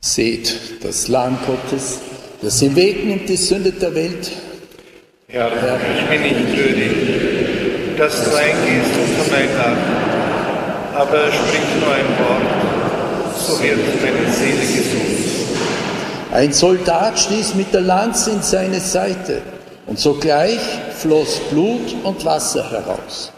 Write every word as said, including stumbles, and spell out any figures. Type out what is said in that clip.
Seht das Lamm Gottes, das den Weg nimmt die Sünde der Welt. Herr, ich bin nicht würdig, dass du eingehst unter mein Dach, aber sprich nur ein Wort, so wird meine Seele gesund. Ein Soldat stieß mit der Lanze in seine Seite, und sogleich floss Blut und Wasser heraus.